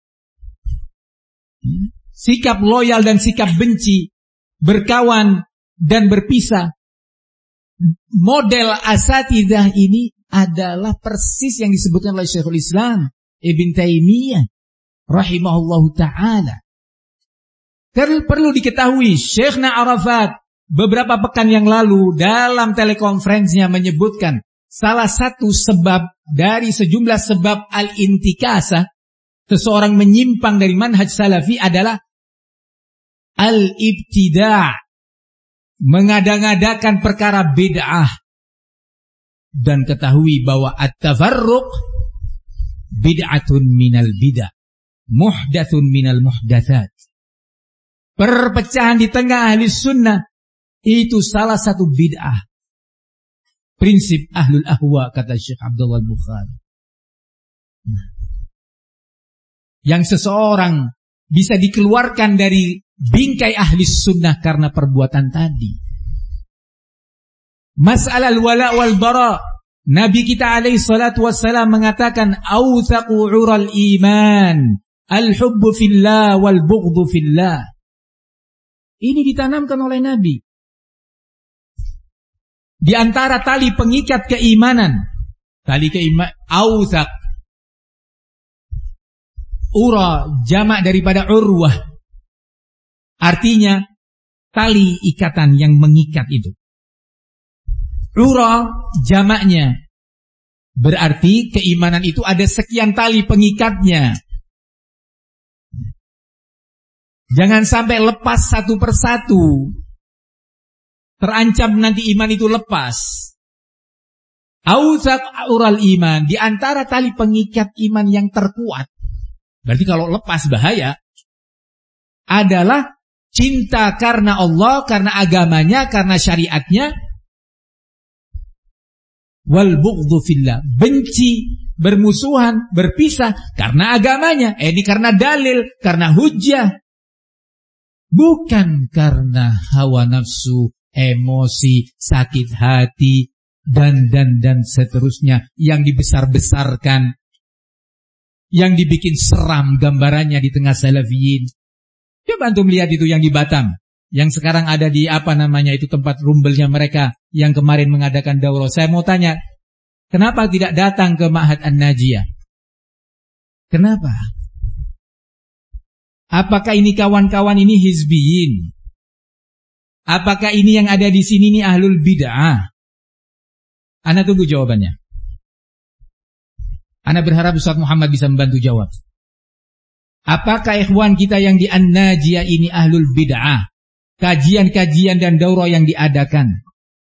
sikap loyal dan sikap benci, berkawan dan berpisah. Model asatidzah ini adalah persis yang disebutkan oleh Syekhul Islam Ibn Taimiyah rahimahullahu ta'ala. Perlu diketahui, Syekhna Arafat beberapa pekan yang lalu dalam telekonferensinya menyebutkan salah satu sebab dari sejumlah sebab al-intikasah, seseorang menyimpang dari manhaj salafi adalah al-ibtida', mengada-ngadakan perkara bid'ah. Dan ketahui bahwa at-tafarruq bid'atun minal bid'ah, muhdatsun minal muhdatsat. Perpecahan di tengah ahli sunnah itu salah satu bid'ah. Prinsip ahlul ahwa, kata Syekh Abdullah Bukhari. Nah, yang seseorang bisa dikeluarkan dari bingkai ahli sunnah karena perbuatan tadi. Masalah al-wala wal bara, Nabi kita alaihi salatu wassalam mengatakan awthaqu 'ural iman al-hubbu fillah wal bughdhu fillah. Ini ditanamkan oleh Nabi. Di antara tali pengikat keimanan, tali keimanan awthaq, ura jamak daripada urwah, artinya tali ikatan yang mengikat itu. Ura jamaknya berarti keimanan itu ada sekian tali pengikatnya. Jangan sampai lepas satu persatu. Terancam nanti iman itu lepas. Awthaq ural iman, di antara tali pengikat iman yang terkuat, berarti kalau lepas bahaya, adalah cinta karena Allah, karena agamanya, karena syariatnya. Wal bughdhu fillah, benci, bermusuhan, berpisah karena agamanya. Eh, ini karena dalil, karena hujjah. Bukan karena hawa nafsu, emosi, sakit hati, dan dan dan seterusnya yang dibesar-besarkan, yang dibikin seram gambarannya di tengah salafiyin. Coba antum lihat itu yang di Batam, yang sekarang ada di apa namanya itu tempat rumbelnya mereka yang kemarin mengadakan daurah. Saya mau tanya, kenapa tidak datang ke Ma'had An-Najiyah? Kenapa? Apakah ini kawan-kawan ini hizbiyin? Apakah ini yang ada di sini ini ahlul bid'ah? Ana tunggu jawabannya. Ana berharap Ustaz Muhammad bisa membantu jawab. Apakah ikhwan kita yang di An-Najiyah ini ahlul bid'ah? Kajian-kajian dan daurah yang diadakan.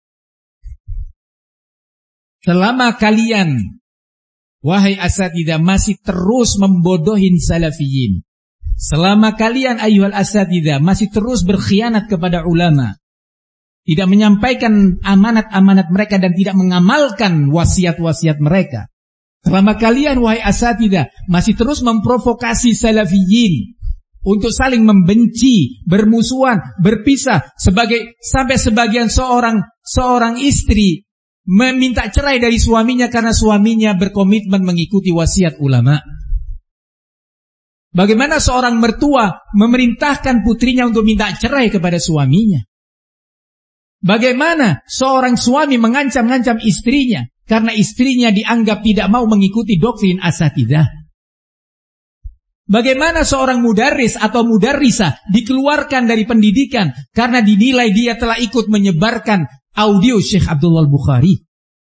Selama kalian, wahai asatidzah, masih terus membodohin salafiyin, selama kalian ayyuhal asatidzah masih terus berkhianat kepada ulama, tidak menyampaikan amanat-amanat mereka dan tidak mengamalkan wasiat-wasiat mereka, selama kalian wahai asatidzah masih terus memprovokasi salafiyin untuk saling membenci, bermusuhan, berpisah, sebagai sampai sebagian seorang seorang istri meminta cerai dari suaminya karena suaminya berkomitmen mengikuti wasiat ulama. Bagaimana seorang mertua memerintahkan putrinya untuk minta cerai kepada suaminya? Bagaimana seorang suami mengancam-ngancam istrinya karena istrinya dianggap tidak mau mengikuti doktrin asatidzah? Bagaimana seorang mudarris atau mudarrisah dikeluarkan dari pendidikan karena dinilai dia telah ikut menyebarkan audio Syekh Abdullah Bukhari?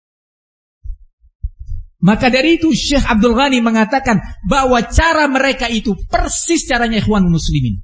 Maka dari itu Syekh Abdul Ghani mengatakan bahwa cara mereka itu persis caranya ikhwan muslimin.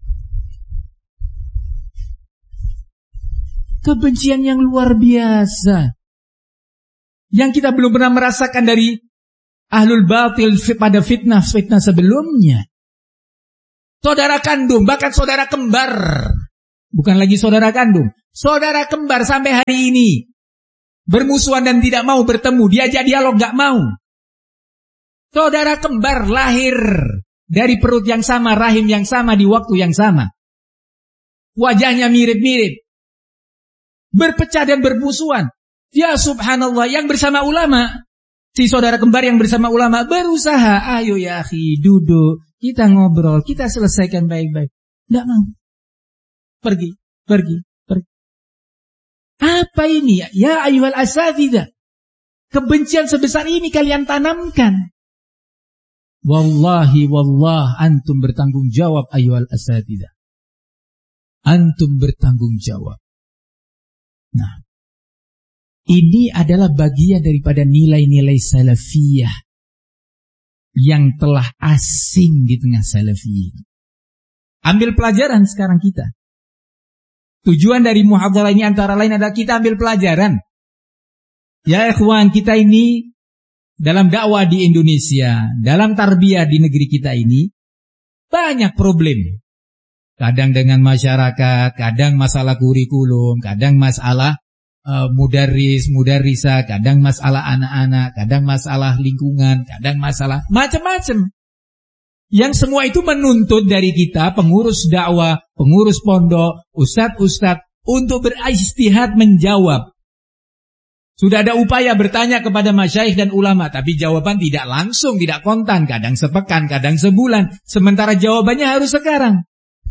Kebencian yang luar biasa, yang kita belum pernah merasakan dari ahlul batil pada fitnah-fitnah sebelumnya. Saudara kandung, bahkan saudara kembar. Bukan lagi saudara kandung. Saudara kembar sampai hari ini. Bermusuhan dan tidak mau bertemu. Diajak dialog gak mau. Saudara kembar lahir dari perut yang sama, rahim yang sama, di waktu yang sama. Wajahnya mirip-mirip. Berpecah dan bermusuhan. Ya subhanallah, yang bersama ulama. Si saudara kembar yang bersama ulama berusaha. Ayo ya akhi, duduk. Kita ngobrol, kita selesaikan baik-baik. Tidak mau. Pergi, pergi, pergi. Apa ini? Ya ayyuhal asatidzah. Kebencian sebesar ini kalian tanamkan. Wallahi wallah, antum bertanggung jawab ayyuhal asatidzah. Antum bertanggung jawab. Nah, ini adalah bagian daripada nilai-nilai salafiyah yang telah asing di tengah salafiyyin. Ambil pelajaran sekarang kita. Tujuan dari muhadharah ini antara lain adalah kita ambil pelajaran. Ya ikhwan, kita ini dalam dakwah di Indonesia, dalam tarbiyah di negeri kita ini, banyak problem. Kadang dengan masyarakat, kadang masalah kurikulum, kadang masalah Uh, mudaris, mudarisa, kadang masalah anak-anak, kadang masalah lingkungan, kadang masalah macam-macam. Yang semua itu menuntut dari kita, pengurus dakwah, pengurus pondok, ustadz-ustadz, untuk beristihad menjawab. Sudah ada upaya bertanya kepada masyayikh dan ulama, tapi jawaban tidak langsung, tidak kontan, kadang sepekan, kadang sebulan, sementara jawabannya harus sekarang.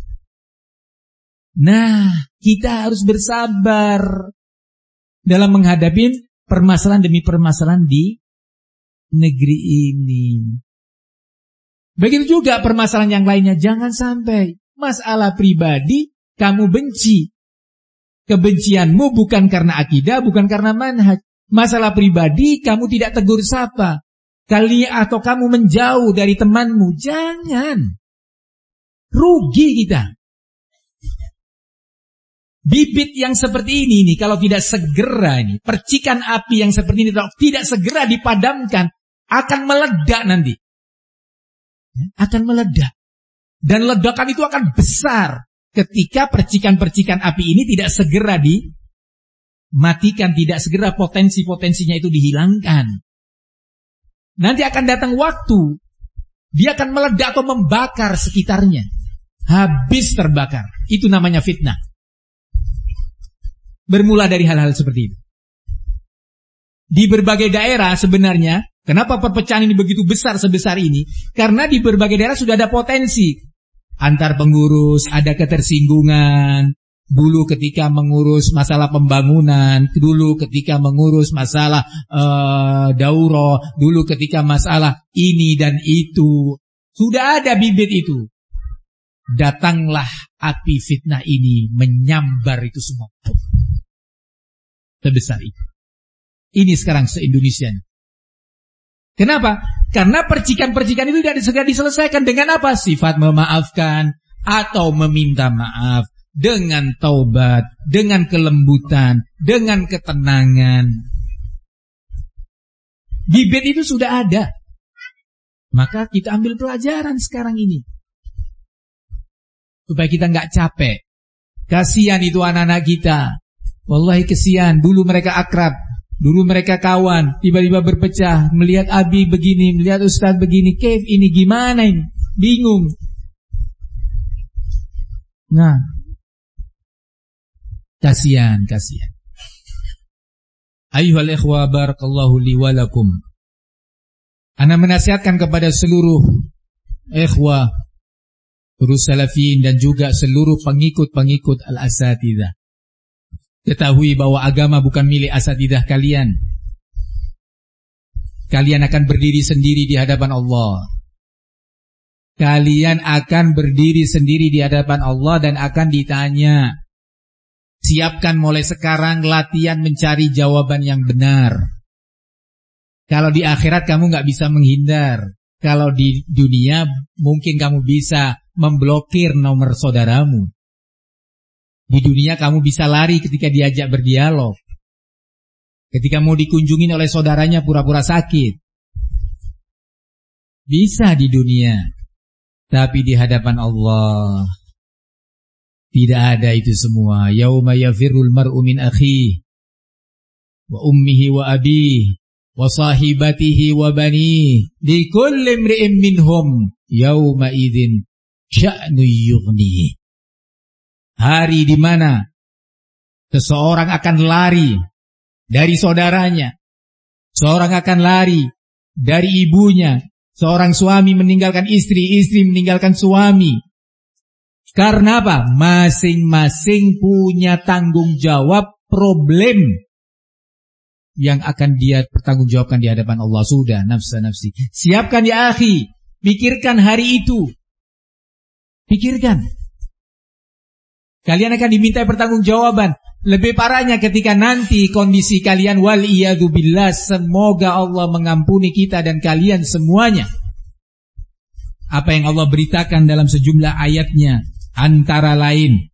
Nah, kita harus bersabar dalam menghadapi permasalahan demi permasalahan di negeri ini. Begitu juga permasalahan yang lainnya. Jangan sampai masalah pribadi kamu benci. Kebencianmu bukan karena akidah, bukan karena manhaj. Masalah pribadi kamu tidak tegur sapa. Kali atau kamu menjauh dari temanmu. Jangan. Rugi kita. Bibit yang seperti ini nih, kalau tidak segera ini, percikan api yang seperti ini kalau tidak segera dipadamkan, akan meledak nanti. Akan meledak. Dan ledakan itu akan besar ketika percikan-percikan api ini tidak segera dimatikan, tidak segera potensi-potensinya itu dihilangkan. Nanti akan datang waktu, dia akan meledak atau membakar sekitarnya. Habis terbakar. Itu namanya fitnah. Bermula dari hal-hal seperti itu. Di berbagai daerah sebenarnya, kenapa perpecahan ini begitu besar sebesar ini? Karena di berbagai daerah sudah ada potensi. Antar pengurus, ada ketersinggungan. Dulu ketika mengurus masalah pembangunan, dulu ketika mengurus masalah uh, daurah, dulu ketika masalah ini dan itu. Sudah ada bibit itu. Datanglah api fitnah ini menyambar itu semua. Sebesar itu. Ini sekarang se-Indonesia. Kenapa? Karena percikan-percikan itu tidak segera diselesaikan dengan apa? Sifat memaafkan atau meminta maaf, dengan taubat, dengan kelembutan, dengan ketenangan. Bibit itu sudah ada. Maka kita ambil pelajaran sekarang ini. Supaya kita nggak capek. Kasihan itu anak-anak kita. Wallahi kesian, dulu mereka akrab, dulu mereka kawan, tiba-tiba berpecah, melihat abi begini, melihat ustaz begini, Kev ini gimana ini? Bingung. Nah, kasihan, kasihan. Ayyuhal ikhwa barakallahu li wa lakum. Ana menasihatkan kepada seluruh ikhwah, seluruh salafin dan juga seluruh pengikut-pengikut al-asatidzah. Ketahui bahwa agama bukan milik asatidzah kalian. Kalian akan berdiri sendiri di hadapan Allah. Kalian akan berdiri sendiri di hadapan Allah dan akan ditanya. Siapkan mulai sekarang latihan mencari jawaban yang benar. Kalau di akhirat kamu gak bisa menghindar. Kalau di dunia mungkin kamu bisa memblokir nomor saudaramu. Di dunia kamu bisa lari ketika diajak berdialog. Ketika mau dikunjungin oleh saudaranya pura-pura sakit. Bisa di dunia, tapi di hadapan Allah tidak ada itu semua. Yauma yafirrul mar'u min akhihi wa ummihi wa abihi wa sahibatihi wa banihi likulli imri'in minhum yauma idzin sya'nu yughnihi. Hari di mana seseorang akan lari dari saudaranya, seorang akan lari dari ibunya, seorang suami meninggalkan istri, istri meninggalkan suami. Karena apa? Masing-masing punya tanggung jawab problem yang akan dia pertanggungjawabkan di hadapan Allah. Sudah, nafsa-nafsi. Siapkan ya akhi, pikirkan hari itu. Pikirkan. Kalian akan diminta pertanggungjawaban. Lebih parahnya ketika nanti kondisi kalian waliyadzubillah, semoga Allah mengampuni kita dan kalian semuanya. Apa yang Allah beritakan dalam sejumlah ayatnya, antara lain,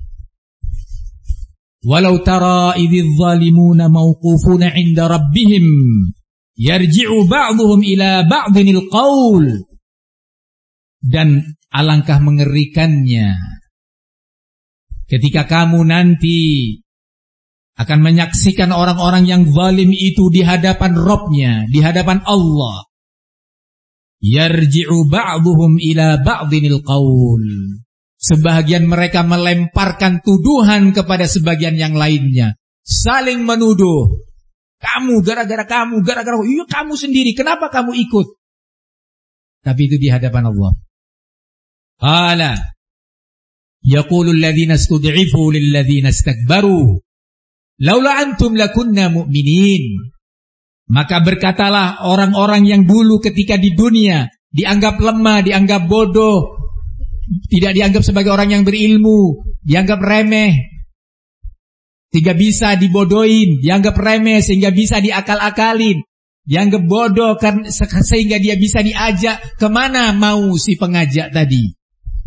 walau tara idz zalimuna mauqufuna 'inda rabbihim yarji'u ba'dhum ila ba'dhinil qaul. Dan alangkah mengerikannya ketika kamu nanti akan menyaksikan orang-orang yang zalim itu di hadapan Rabb-nya, di hadapan Allah. Yarji'u ba'dhum ila ba'dhinil qaul. Sebahagian mereka melemparkan tuduhan kepada sebagian yang lainnya, saling menuduh. Kamu gara-gara kamu, gara-gara iya kamu sendiri, kenapa kamu ikut? Tapi itu di hadapan Allah. Qala yaqulu alladhina istud'ifu lilladhina istakbaru laula antum lakunna mu'minin. Maka berkatalah orang-orang yang dulu ketika di dunia dianggap lemah, dianggap bodoh, tidak dianggap sebagai orang yang berilmu, dianggap remeh, sehingga bisa dibodohin, dianggap remeh sehingga bisa diakal-akalin, dianggap bodoh sehingga dia bisa diajak kemana mau si pengajak tadi.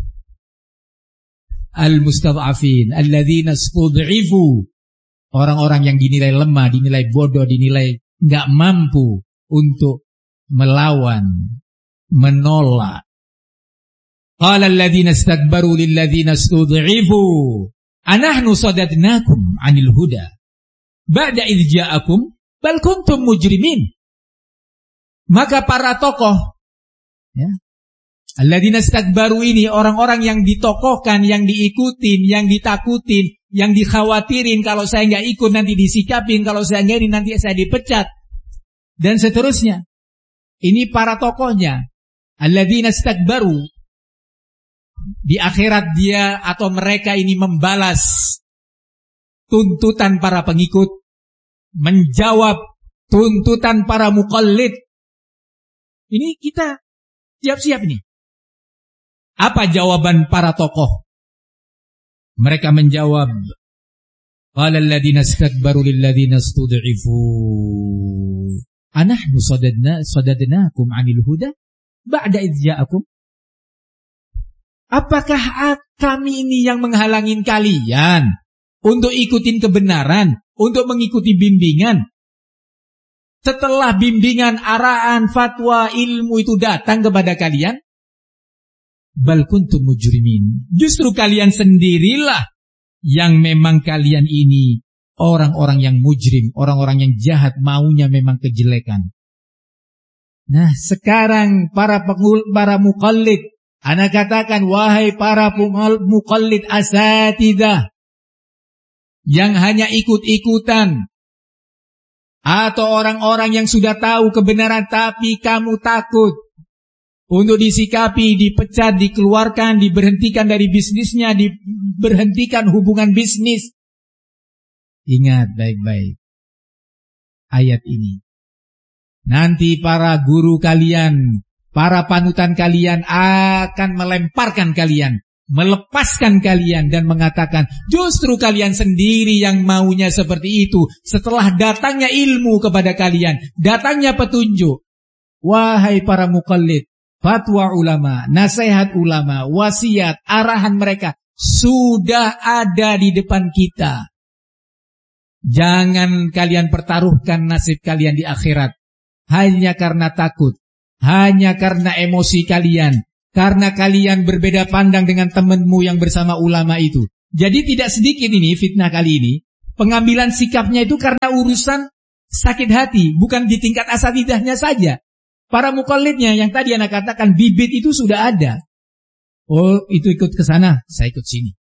Al-mustad'afin alladzina istud'ifu, orang-orang yang dinilai lemah, dinilai bodoh, dinilai enggak mampu untuk melawan, menolak. Qala alladzina istakbaru lilladzina istud'ifu anahnu sadadnakum 'anil huda ba'da idz ja'akum bal kuntum mujrimin. Maka para tokoh, ya, alladzina istakbaru ini orang-orang yang ditokohkan, yang diikutin, yang ditakutin, yang dikhawatirin, kalau saya enggak ikut nanti disikapin, kalau saya enggak ini nanti saya dipecat, dan seterusnya. Ini para tokohnya. Alladzina istakbaru, di akhirat dia atau mereka ini membalas tuntutan para pengikut, menjawab tuntutan para muqallid. Ini kita siap-siap nih. Apa jawaban para tokoh? Mereka menjawab, qala alladzina istakbaru lilladzina istud'ifu anahnu sadadna sadadnakum 'anil huda ba'da idz ja'akum. Apakah kami ini yang menghalangin kalian untuk ikutin kebenaran, untuk mengikuti bimbingan? Setelah bimbingan, arahan, fatwa, ilmu itu datang kepada kalian, bal kuntum mujrimin. Justru kalian sendirilah yang memang kalian ini orang-orang yang mujrim, orang-orang yang jahat, maunya memang kejelekan. Nah, sekarang para pengul, para muqallid, ana katakan, wahai para muqallid asatidah yang hanya ikut-ikutan, atau orang-orang yang sudah tahu kebenaran tapi kamu takut untuk disikapi, dipecat, dikeluarkan, diberhentikan dari bisnisnya, diberhentikan hubungan bisnis. Ingat baik-baik ayat ini. Nanti para guru kalian, para panutan kalian akan melemparkan kalian, melepaskan kalian dan mengatakan, justru kalian sendiri yang maunya seperti itu. Setelah datangnya ilmu kepada kalian, datangnya petunjuk. Wahai para muqallid, fatwa ulama, nasihat ulama, wasiat, arahan mereka sudah ada di depan kita. Jangan kalian pertaruhkan nasib kalian di akhirat hanya karena takut, hanya karena emosi kalian, karena kalian berbeda pandang dengan temanmu yang bersama ulama itu. Jadi tidak sedikit ini fitnah kali ini, pengambilan sikapnya itu karena urusan sakit hati, bukan di tingkat asatidahnya saja. Para mukallidnya yang tadi anak katakan bibit itu sudah ada. Oh, itu ikut ke sana, saya ikut sini.